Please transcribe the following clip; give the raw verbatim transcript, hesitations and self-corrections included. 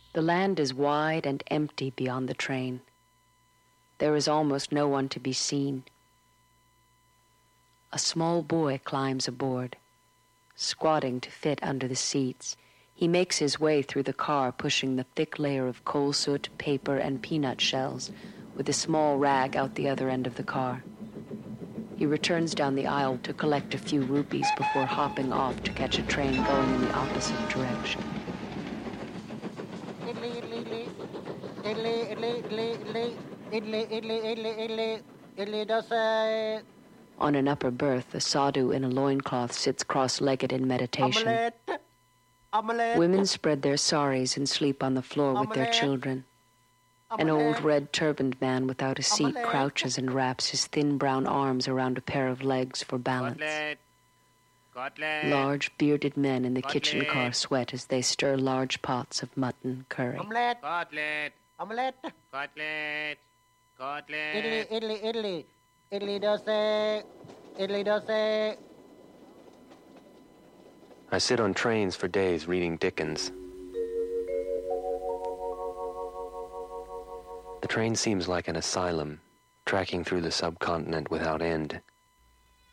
The land is wide and empty beyond the train. There is almost no one to be seen. A small boy climbs aboard, squatting to fit under the seats. He makes his way through the car, pushing the thick layer of coal soot, paper, and peanut shells, with a small rag out the other end of the car. He returns down the aisle to collect a few rupees before hopping off to catch a train going in the opposite direction. Italy, Italy, Italy, Italy, Italy, Italy, Italy, Italy, Italy, Italy, dosa. On an upper berth, a sadhu in a loincloth sits cross-legged in meditation. Omelette. Omelette. Women spread their saris and sleep on the floor with their children. An old red turbaned man without a seat crouches and wraps his thin brown arms around a pair of legs for balance. Cutlet. Cutlet. Large bearded men in the Cutlet. kitchen car sweat as they stir large pots of mutton curry. Omelette. Cutlet. Omelette. Cutlet. Cutlet. Italy, Italy, Italy. Italy dosa. Italy dosa. I sit on trains for days reading Dickens. The train seems like an asylum, tracking through the subcontinent without end.